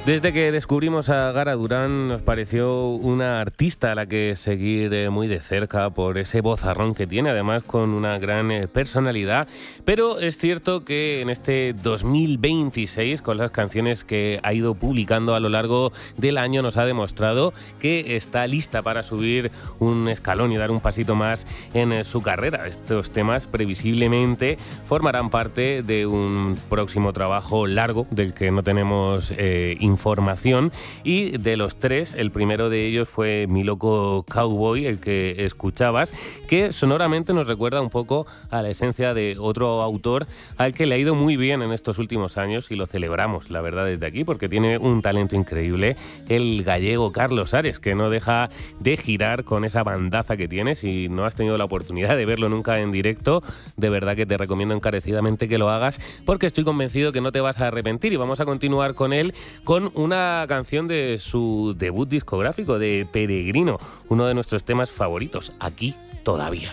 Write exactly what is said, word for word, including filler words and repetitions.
Desde que descubrimos a Gara Durán nos pareció una artista a la que seguir eh, muy de cerca por ese vozarrón que tiene, además con una gran eh, personalidad. Pero es cierto que en este dos mil veintiséis, con las canciones que ha ido publicando a lo largo del año, nos ha demostrado que está lista para subir un escalón y dar un pasito más en eh, su carrera. Estos temas previsiblemente formarán parte de un próximo trabajo largo del que no tenemos eh, información. información y de los tres, el primero de ellos fue Mi Loco Cowboy, el que escuchabas, que sonoramente nos recuerda un poco a la esencia de otro autor al que le ha ido muy bien en estos últimos años y lo celebramos, la verdad, desde aquí, porque tiene un talento increíble, el gallego Carlos Ares, que no deja de girar con esa bandaza que tiene. Si no has tenido la oportunidad de verlo nunca en directo, de verdad que te recomiendo encarecidamente que lo hagas, porque estoy convencido que no te vas a arrepentir. Y vamos a continuar con él con una canción de su debut discográfico, de Peregrino, uno de nuestros temas favoritos, Aquí Todavía.